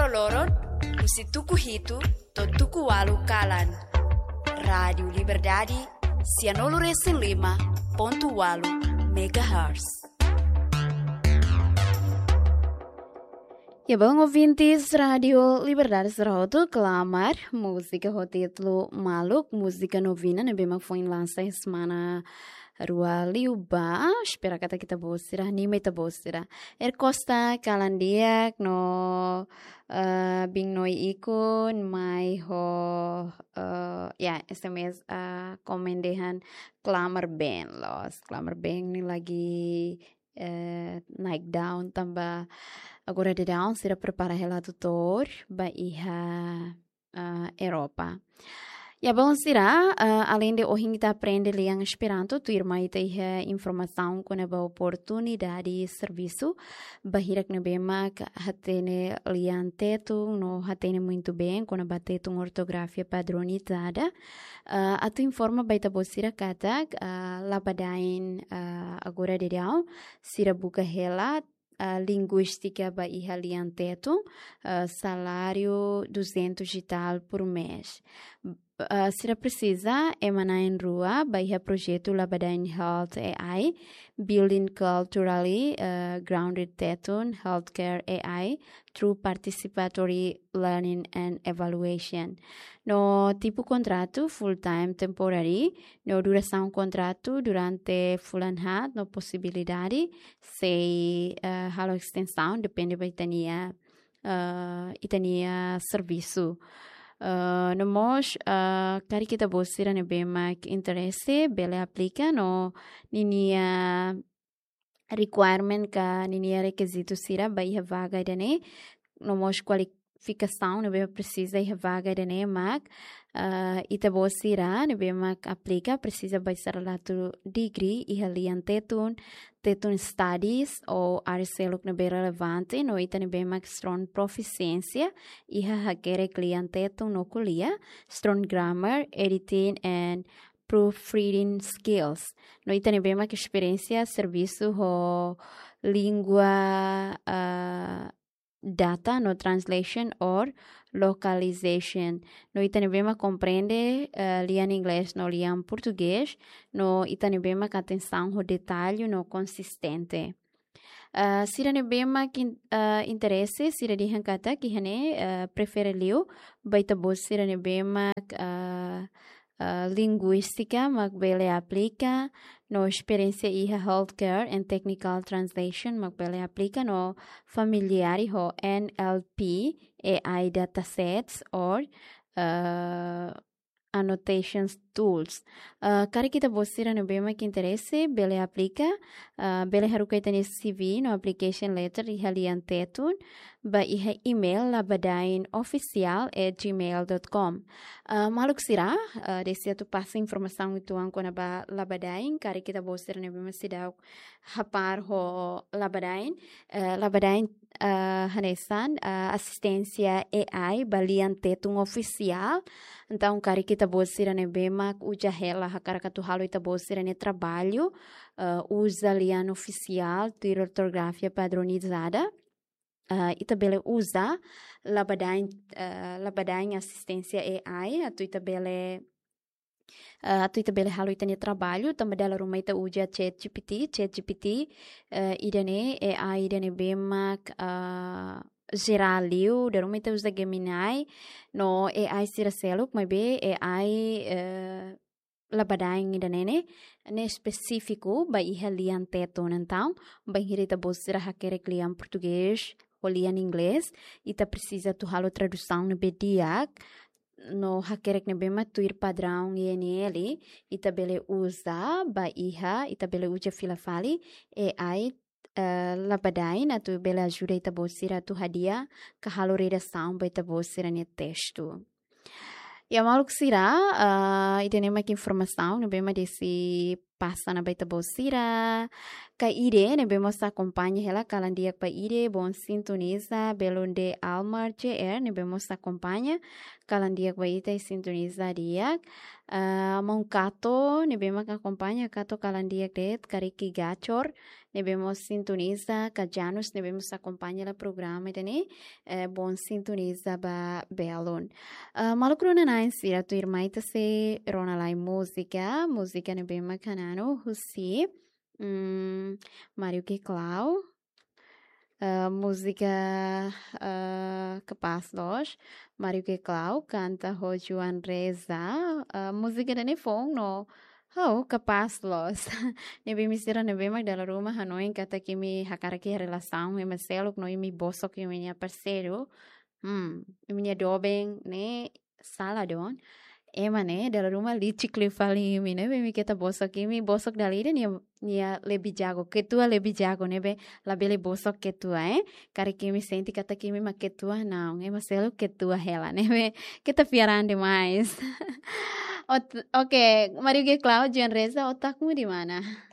loron, musi tuku hitu, to tuku walu kalan. Rádio Liberdade, 105.8 MHz. Ya bang ouvintes Radio Liberdade Serroto Clamar, música com título Maluk, música novina, né? Bem, foi lançada em semana Rua Liuba, espera kata kita bosira, anime ita bosira. Costa kalandiak no bing noi ikon mai ho ya SMS komendehan Clamar Band los. Clamar Band ni lagi naik down tambah agora de down será prepara ela tutor ba iha Europa. Ya bom será além de hoje kita aprende liang Esperanto tu irmã ita iha informação com a oportunidade de serviço bahirak ne bema hatene liang tetu no hatene muito bem com a batetu ortografia padronizada atu informa baita bosira katak labadain agora de down sira buka hela linguística ba iha liang tetu salário 200 digital por mês. Será precisa emanar em rua baia projeto Labadain Health AI, Building Culturally Grounded Tetun Healthcare AI through Participatory Learning and Evaluation. No tipo contrato full-time temporary, no duração contrato durante full and hard, no possibilidade se halo extensão, depende da itania serviço. Nós, cari kita bosira ne bema interesse, bele aplica no ninia requirement ka ninia requisito sira baia vaga dene, nós qualificação ne bema precisa ia vaga dene mak ita bosira ne bema aplica precisa baisar latu degree ia lian tetun studies ou arceluk ne be relevante no ita ne bema strong proficiência ia hakere client tetun no kuliah strong grammar editing and proofreading skills no ita ne bema experiência serviço ho língua data no translation or localization. No itanibema compreende lian inglês no lian português. No itanibema com atenção ao detalhe no consistente. Sira nebema interesse sira dihan kata que hane prefere liu baita bos sira nebema linguística magbele aplica no experiência iha healthcare and technical translation magbele aplica no familiari ho NLP AI datasets or annotations tools. Kari kita bosira no bema que interesse bele aplica bele haruka itani CV no application letter iha lian tetun ba iha email labadainofficial@gmail.com. Maluk sira desse tu passa informação itu angko na ba labadain kari kita bosira no bema sidau hapar ho labadain labadain hanesan assistência AI balian tetun oficial. Então kari kita bosira ne bema uja hela hakarakatu halo ita bosira ne trabalho usa lian oficial de ortografia padronizada. Itabele usa labadain assistência AI atu itabele halo itani trabalho também dela rumah ita uja ChatGPT idane AI idane bemak geraliu da rumah ita usa Gemini no AI sira seluk mas be AI labadain idane ne específico ba iha lian teton então ba hirita bosira hakere lian português ou lian inglês ita precisa tu halo tradução no bediak no hakerek ne bema tuir padrão INL itabele usa ba iha itabele uja filafali AI labadain atu bele ajuda itabosira tu hadia ka halo redação ba itabosira ne texto. Ya maluk sira ida nema que informação no bema desse passa na baita bosira. Ka ide, ne bemos acompanha ela kalandiak pa ide, bom sintoniza, belonde Almar JR, ne bemos acompanha, kalandiak pa ite sintoniza diak. Mong kato, ne bemos acompanha, kato kalandiak det, kariki gachor, ne bemos sintoniza, ka Janus, ne bemos acompanha la programa itene, bom sintoniza ba belon. Malukrona na insira tu irmaita se ronalai música ne bema canano, Husi, Mario que Clau, música Capaz Los, Mario que Clau, canta Rojuan Reza, música da Nefong, no, oh, Capaz Los, ne bem mistura ne bem magdala ruma Hanoi, kata que me hakara que relação, e Marcelo, no me bosso que minha parceiro, minha dobeng, ne, saladon, Emane dalam rumah licik livali mine bemi kita bosok ini bosok dali nia lebih jago ketua lebih jago nebe labele bosok ketua kari kimi senti kata kimi mak ketua não selalu ketua hela nebe kita piaran demais. Oke, mari ke Clau Juan Reza otakmu di mana?